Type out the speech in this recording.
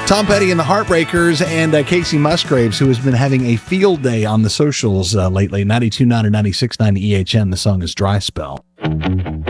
Tom Petty and the Heartbreakers and Casey Musgraves, who has been having a field day on the socials lately. 92.9 or 96.9 EHN. The song is Dry Spell.